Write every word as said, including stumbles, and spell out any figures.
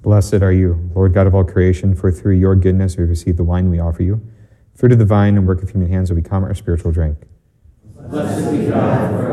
Blessed are you, Lord God of all creation, for through your goodness we have received the wine we offer you. Fruit of the vine and work of human hands will become our spiritual drink. Blessed be God,